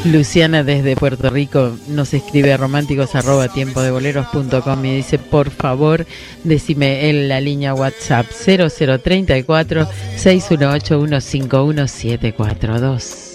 Luciana desde Puerto Rico nos escribe a románticos@tiempodeboleros.com y dice: por favor, decime en la línea WhatsApp 0034 618 151 742.